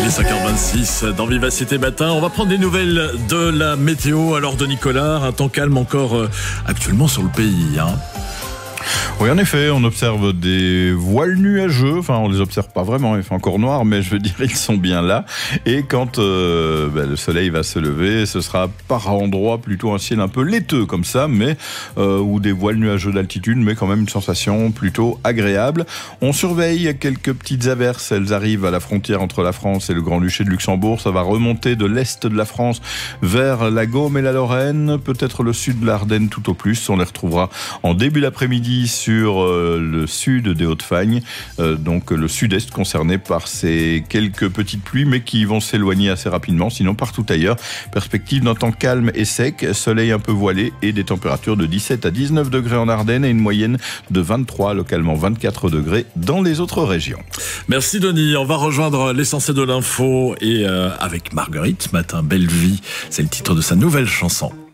est 5h26 dans Vivacité Matin. On va prendre des nouvelles de la météo. Alors de Nicolas, un temps calme encore actuellement sur le pays. Oui, en effet, on observe des voiles nuageux. Enfin, on les observe pas vraiment, il fait encore noir, mais je veux dire, ils sont bien là. Et quand le soleil va se lever, ce sera par endroits plutôt un ciel un peu laiteux comme ça, mais ou des voiles nuageux d'altitude, mais quand même une sensation plutôt agréable. On surveille quelques petites averses. Elles arrivent à la frontière entre la France et le Grand-Duché de Luxembourg. Ça va remonter de l'est de la France vers la Gaume et la Lorraine, peut-être le sud de l'Ardenne tout au plus. On les retrouvera en début d'après-midi sur le sud des Hauts-de-Fagne, donc le sud-est concerné par ces quelques petites pluies, mais qui vont s'éloigner assez rapidement. Sinon, partout ailleurs, perspective d'un temps calme et sec, soleil un peu voilé et des températures de 17 à 19 degrés en Ardennes et une moyenne de 23, localement 24 degrés dans les autres régions. Merci Denis. On va rejoindre l'essentiel de l'info et avec Marguerite. Matin, belle vie, c'est le titre de sa nouvelle chanson.